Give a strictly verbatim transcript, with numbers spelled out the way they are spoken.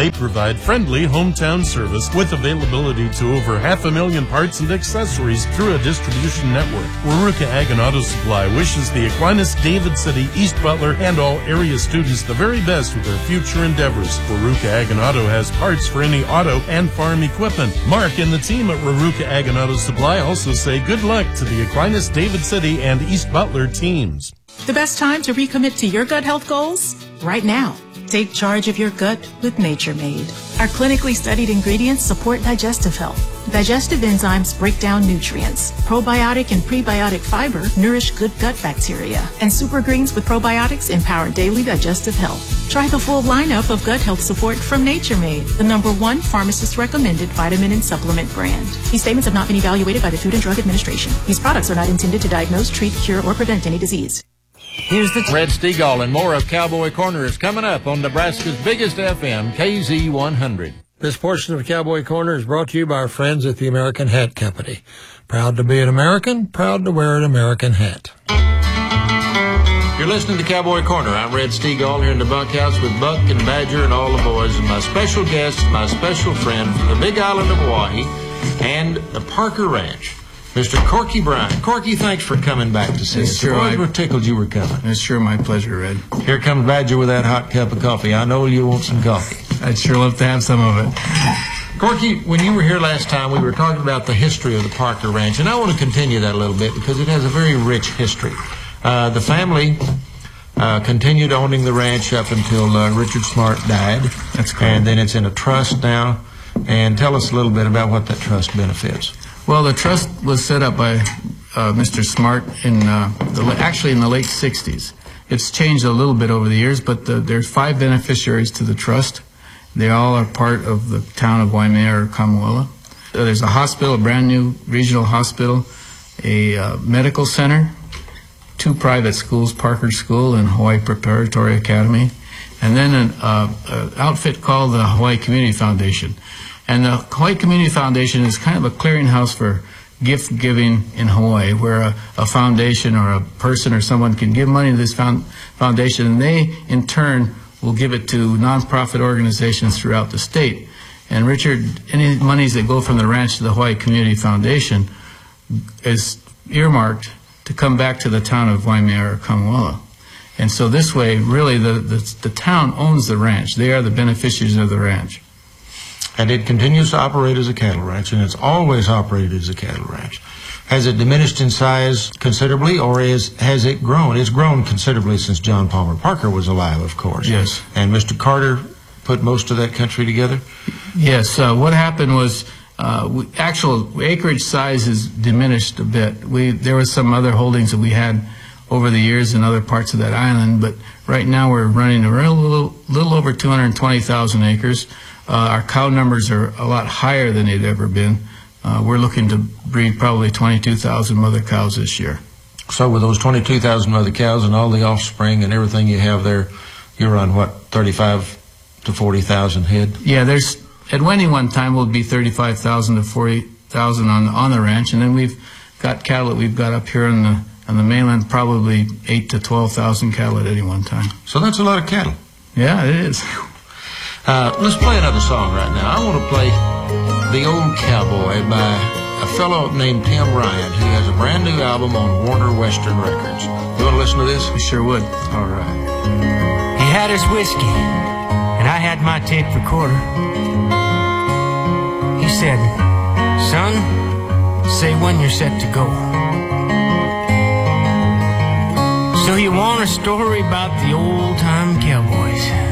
They provide friendly hometown service with availability to over half a million parts and accessories through a distribution network. Weruka Ag and Auto Supply wishes the Aquinas, David City, East Butler, and all area students the very best with their future endeavors. Weruka Ag and Auto has parts for any auto and farm equipment. Mark and the team at Weruka Ag and Auto Supply also say good luck to the Aquinas, David City, and East Butler teams. The best time to recommit to your gut health goals? Right now. Take charge of your gut with Nature Made. Our clinically studied ingredients support digestive health. Digestive enzymes break down nutrients. Probiotic and prebiotic fiber nourish good gut bacteria. And super greens with probiotics empower daily digestive health. Try the full lineup of gut health support from Nature Made, the number one pharmacist-recommended vitamin and supplement brand. These statements have not been evaluated by the Food and Drug Administration. These products are not intended to diagnose, treat, cure, or prevent any disease. Here's the Red Stegall, and more of Cowboy Corner is coming up on Nebraska's biggest F M, K Z one hundred. This portion of Cowboy Corner is brought to you by our friends at the American Hat Company. Proud to be an American, proud to wear an American hat. You're listening to Cowboy Corner. I'm Red Stegall here in the bunkhouse with Buck and Badger and all the boys, and my special guest, my special friend from the Big Island of Hawaii and the Parker Ranch, Mister Corky Bryan. Corky, thanks for coming back to see us. Sure, I were tickled you were coming. It's sure my pleasure, Red. Here comes Badger with that hot cup of coffee. I know you want some coffee. I'd sure love to have some of it. Corky, when you were here last time, we were talking about the history of the Parker Ranch, and I want to continue that a little bit because it has a very rich history. Uh, the family uh, continued owning the ranch up until uh, Richard Smart died. That's correct. And then it's in a trust now. And tell us a little bit about what that trust benefits. Well, the trust was set up by uh, Mister Smart in uh, the, actually in the late sixties. It's changed a little bit over the years, but the, there's five beneficiaries to the trust. They all are part of the town of Waimea or Kamuela. Uh, there's a hospital, a brand new regional hospital, a uh, medical center, two private schools, Parker School and Hawaii Preparatory Academy, and then an uh, uh, outfit called the Hawaii Community Foundation. And the Hawaii Community Foundation is kind of a clearinghouse for gift giving in Hawaii, where a, a foundation or a person or someone can give money to this found, foundation, and they, in turn, will give it to nonprofit organizations throughout the state. And Richard, any monies that go from the ranch to the Hawaii Community Foundation is earmarked to come back to the town of Waimea or Kamuela. And so this way, really, the, the, the town owns the ranch. They are the beneficiaries of the ranch. And it continues to operate as a cattle ranch, and it's always operated as a cattle ranch. Has it diminished in size considerably, or is, has it grown? It's grown considerably since John Palmer Parker was alive, of course. Yes. And Mister Carter put most of that country together? Yes. Uh, what happened was uh, we, actual acreage size has diminished a bit. We There was some other holdings that we had over the years in other parts of that island, but right now we're running a little, little over two hundred twenty thousand acres. Uh, our cow numbers are a lot higher than they'd ever been. Uh, we're looking to breed probably twenty-two thousand mother cows this year. So with those twenty-two thousand mother cows and all the offspring and everything you have there, you're on what, thirty-five to forty thousand head? Yeah, there's at any one time will be thirty-five thousand to forty thousand on on the ranch, and then we've got cattle that we've got up here on the on the mainland, probably eight to twelve thousand cattle at any one time. So that's a lot of cattle. Yeah, it is. Uh, let's play another song right now. I want to play The Old Cowboy by a fellow named Tim Ryan, who has a brand new album on Warner Western Records. You want to listen to this? We sure would. All right. He had his whiskey, and I had my tape recorder. He said, "Son, say when you're set to go." So you want a story about the old-time cowboys?